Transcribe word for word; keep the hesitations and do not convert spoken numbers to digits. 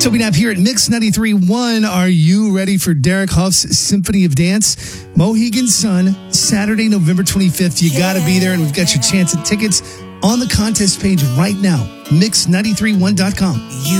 Soapy Nap here at Mix ninety-three point one. Are you ready for Derek Huff's Symphony of Dance? Mohegan Sun, Saturday, November twenty-fifth. You got to be there, and we've got your chance at tickets on the contest page right now. mix nine three one dot com.